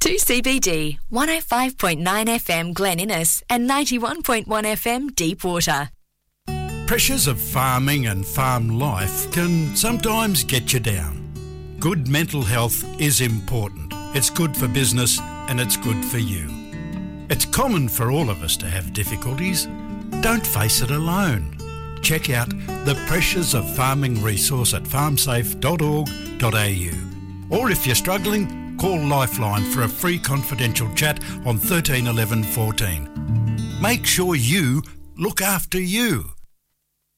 2CBD, 105.9 FM Glen Innes and 91.1 FM Deepwater. Pressures of farming and farm life can sometimes get you down. Good mental health is important. It's good for business and it's good for you. It's common for all of us to have difficulties. Don't face it alone. Check out the Pressures of Farming resource at farmsafe.org.au. Or if you're struggling, call Lifeline for a free confidential chat on 13 11 14. Make sure you look after you.